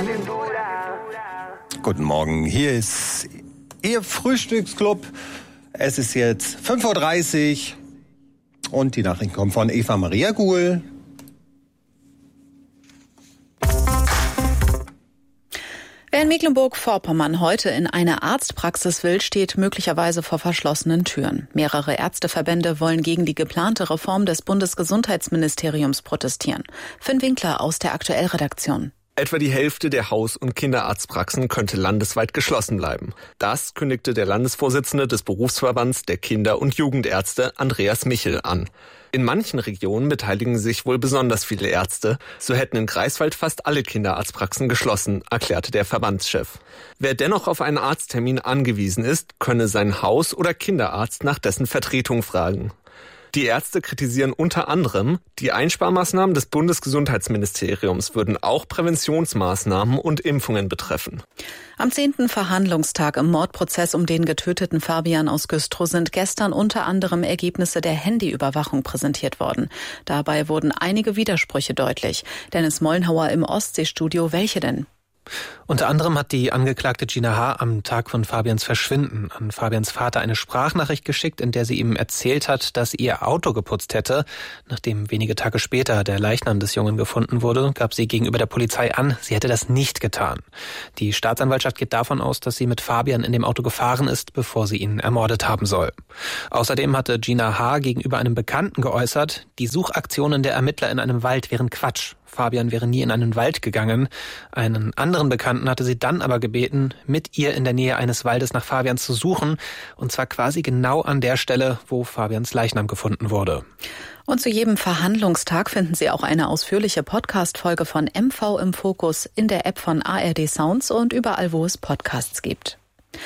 Guten Morgen, hier ist Ihr Frühstücksclub. Es ist jetzt 5:30 Uhr und die Nachrichten kommen von Eva Maria Guhl. Wer in Mecklenburg-Vorpommern heute in eine Arztpraxis will, steht möglicherweise vor verschlossenen Türen. Mehrere Ärzteverbände wollen gegen die geplante Reform des Bundesgesundheitsministeriums protestieren. Finn Winkler aus der Aktuell-Redaktion. Etwa die Hälfte der Haus- und Kinderarztpraxen könnte landesweit geschlossen bleiben. Das kündigte der Landesvorsitzende des Berufsverbands der Kinder- und Jugendärzte, Andreas Michel, an. In manchen Regionen beteiligen sich wohl besonders viele Ärzte. So hätten in Greifswald fast alle Kinderarztpraxen geschlossen, erklärte der Verbandschef. Wer dennoch auf einen Arzttermin angewiesen ist, könne seinen Haus- oder Kinderarzt nach dessen Vertretung fragen. Die Ärzte kritisieren unter anderem, die Einsparmaßnahmen des Bundesgesundheitsministeriums würden auch Präventionsmaßnahmen und Impfungen betreffen. Am 10. Verhandlungstag im Mordprozess um den getöteten Fabian aus Güstrow sind gestern unter anderem Ergebnisse der Handyüberwachung präsentiert worden. Dabei wurden einige Widersprüche deutlich. Dennis Mollenhauer im Ostseestudio, welche denn? Unter anderem hat die Angeklagte Gina H. am Tag von Fabians Verschwinden an Fabians Vater eine Sprachnachricht geschickt, in der sie ihm erzählt hat, dass ihr Auto geputzt hätte. Nachdem wenige Tage später der Leichnam des Jungen gefunden wurde, gab sie gegenüber der Polizei an, sie hätte das nicht getan. Die Staatsanwaltschaft geht davon aus, dass sie mit Fabian in dem Auto gefahren ist, bevor sie ihn ermordet haben soll. Außerdem hatte Gina H. gegenüber einem Bekannten geäußert, die Suchaktionen der Ermittler in einem Wald wären Quatsch. Fabian wäre nie in einen Wald gegangen. Einen anderen Bekannten hatte sie dann aber gebeten, mit ihr in der Nähe eines Waldes nach Fabian zu suchen. Und zwar quasi genau an der Stelle, wo Fabians Leichnam gefunden wurde. Und zu jedem Verhandlungstag finden Sie auch eine ausführliche Podcast-Folge von MV im Fokus in der App von ARD Sounds und überall, wo es Podcasts gibt.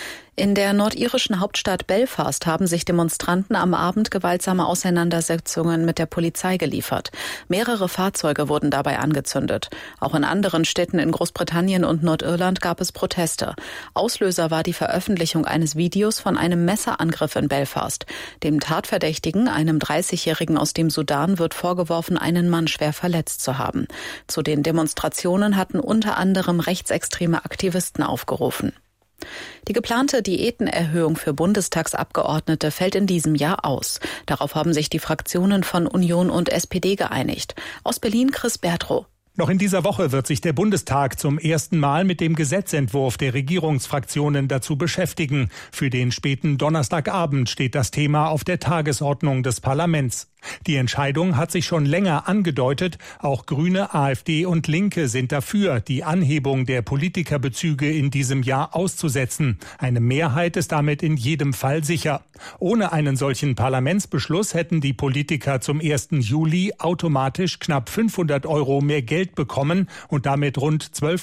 In der nordirischen Hauptstadt Belfast haben sich Demonstranten am Abend gewaltsame Auseinandersetzungen mit der Polizei geliefert. Mehrere Fahrzeuge wurden dabei angezündet. Auch in anderen Städten in Großbritannien und Nordirland gab es Proteste. Auslöser war die Veröffentlichung eines Videos von einem Messerangriff in Belfast. Dem Tatverdächtigen, einem 30-Jährigen aus dem Sudan, wird vorgeworfen, einen Mann schwer verletzt zu haben. Zu den Demonstrationen hatten unter anderem rechtsextreme Aktivisten aufgerufen. Die geplante Diätenerhöhung für Bundestagsabgeordnete fällt in diesem Jahr aus. Darauf haben sich die Fraktionen von Union und SPD geeinigt. Aus Berlin Chris Bertrow. Noch in dieser Woche wird sich der Bundestag zum ersten Mal mit dem Gesetzentwurf der Regierungsfraktionen dazu beschäftigen. Für den späten Donnerstagabend steht das Thema auf der Tagesordnung des Parlaments. Die Entscheidung hat sich schon länger angedeutet. Auch Grüne, AfD und Linke sind dafür, die Anhebung der Politikerbezüge in diesem Jahr auszusetzen. Eine Mehrheit ist damit in jedem Fall sicher. Ohne einen solchen Parlamentsbeschluss hätten die Politiker zum 1. Juli automatisch knapp 500 € mehr Geld bekommen und damit rund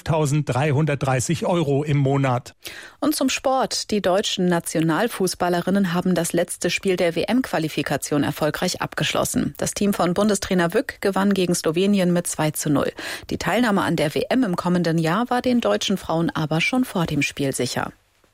12.330 € im Monat. Und zum Sport. Die deutschen Nationalfußballerinnen haben das letzte Spiel der WM-Qualifikation erfolgreich abgeschlossen. Das Team von Bundestrainer Wück gewann gegen Slowenien mit 2:0. Die Teilnahme an der WM im kommenden Jahr war den deutschen Frauen aber schon vor dem Spiel sicher.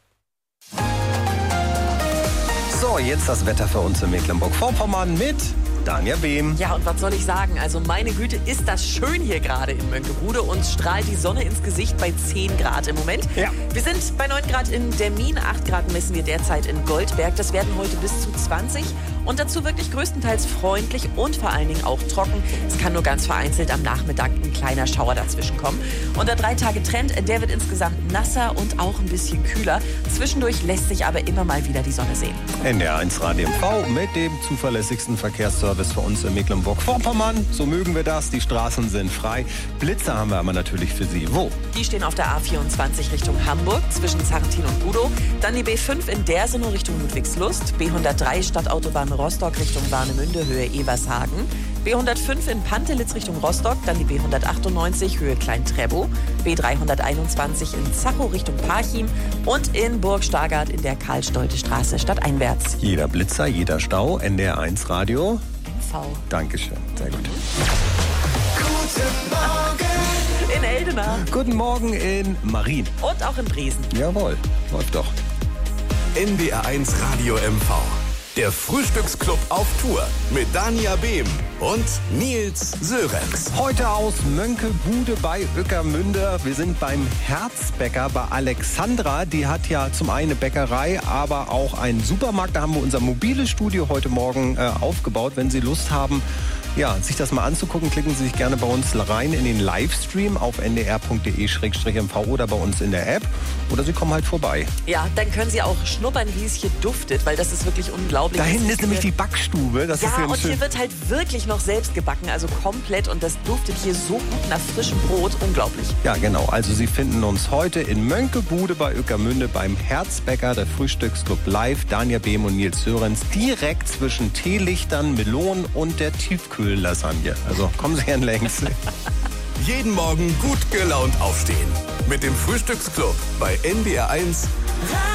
So, jetzt das Wetter für uns in Mecklenburg-Vorpommern mit Danja Behm. Ja, und was soll ich sagen? Also meine Güte, ist das schön hier gerade in Mönckeberge. Uns strahlt die Sonne ins Gesicht bei 10 Grad im Moment. Ja. Wir sind bei 9 Grad in Dermin, 8 Grad messen wir derzeit in Goldberg. Das werden heute bis zu 20 und dazu wirklich größtenteils freundlich und vor allen Dingen auch trocken. Es kann nur ganz vereinzelt am Nachmittag ein kleiner Schauer dazwischen kommen. Und der 3-Tage-Trend, der wird insgesamt nasser und auch ein bisschen kühler. Zwischendurch lässt sich aber immer mal wieder die Sonne sehen. NDR1 Radio MV mit dem zuverlässigsten Verkehrsservice für uns in Mecklenburg-Vorpommern. So mögen wir das. Die Straßen sind frei. Blitzer haben wir aber natürlich für Sie. Wo? Die stehen auf der A24 Richtung Hamburg zwischen Zartin und Budow. Dann die B5 in Dersenow Richtung Ludwigslust. B103 Stadtautobahn Rostock Richtung Warnemünde, Höhe Evershagen. B105 in Pantelitz Richtung Rostock, dann die B198 Höhe Klein-Trebow, B321 in Zachow Richtung Parchim und in Burg-Stargard in der Karl-Stolte-Straße stadteinwärts. Jeder Blitzer, jeder Stau, NDR1 Radio. MV. Dankeschön, sehr gut. Guten Morgen in Eldena. Guten Morgen in Marien. Und auch in Briesen. Jawohl, läuft doch. NDR1 Radio MV. Der Frühstücksclub auf Tour mit Dania Behm und Nils Sörensen. Heute aus Mönckebude bei Ueckermünde. Wir sind beim Herzbäcker bei Alexandra. Die hat ja zum einen eine Bäckerei, aber auch einen Supermarkt. Da haben wir unser mobiles Studio heute Morgen aufgebaut. Wenn Sie Lust haben, ja, sich das mal anzugucken, klicken Sie sich gerne bei uns rein in den Livestream auf ndr.de/mv oder bei uns in der App. Oder Sie kommen halt vorbei. Ja, dann können Sie auch schnuppern, wie es hier duftet, weil das ist wirklich unglaublich. Da hinten ist nämlich die Backstube. Das ist und hier wird halt wirklich noch selbst gebacken, also komplett. Und das duftet hier so gut nach frischem Brot. Unglaublich. Ja, genau. Also Sie finden uns heute in Mönckebude bei Ueckermünde beim Herzbäcker, der Frühstücksclub live. Dania Behm und Nils Sörensen direkt zwischen Teelichtern, Melonen und der Tiefkühllasagne. Also kommen Sie gern längs. Jeden Morgen gut gelaunt aufstehen. Mit dem Frühstücksclub bei NDR 1.